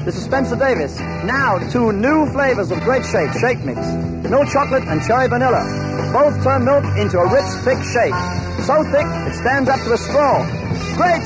This is Spencer Davis. Now, 2 new flavors of Great Shake, Shake Mix. Milk chocolate and cherry vanilla. Both turn milk into a rich, thick shake. So thick, it stands up to a straw. Great